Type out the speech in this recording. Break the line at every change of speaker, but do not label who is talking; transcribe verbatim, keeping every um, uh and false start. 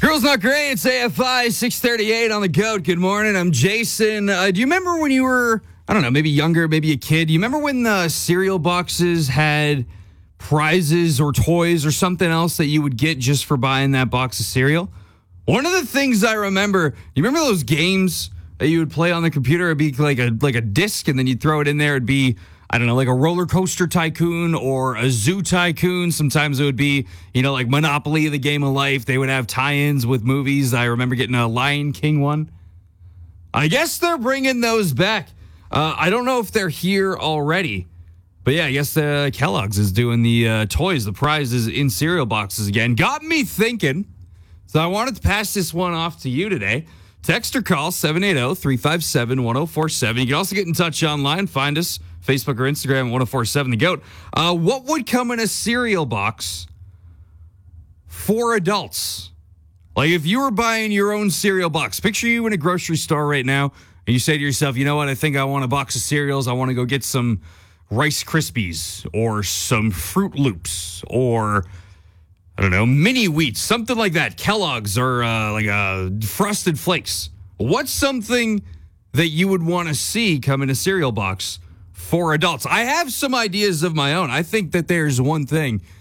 Girls Not Great. It's A F I six thirty-eight on the GOAT. Good morning. I'm Jason. Uh, do you remember when you were, I don't know, maybe younger, maybe a kid? Do you remember when the cereal boxes had prizes or toys or something else that you would get just for buying that box of cereal? One of the things I remember, you remember those games that you would play on the computer? It'd be like a like a disc, and then you'd throw it in there. It'd be, I don't know, like a roller coaster tycoon or a zoo tycoon. Sometimes it would be, you know, like Monopoly, the Game of Life. They would have tie-ins with movies. I remember getting a Lion King one. I guess they're bringing those back. Uh, I don't know if they're here already. But yeah, I guess uh, Kellogg's is doing the uh, toys, the prizes in cereal boxes again. Got me thinking. So I wanted to pass this one off to you today. Text or call seven eight zero, three five seven, one zero four seven. You can also get in touch online. Find us, Facebook or Instagram, one oh four seven The GOAT. Uh, what would come in a cereal box for adults? Like if you were buying your own cereal box, picture you in a grocery store right now, and you say to yourself, you know what, I think I want a box of cereals. I want to go get some Rice Krispies or some Fruit Loops or, I don't know, mini wheats, something like that. Kellogg's or uh, like uh, Frosted Flakes. What's something that you would want to see come in a cereal box for adults? I have some ideas of my own. I think that there's one thing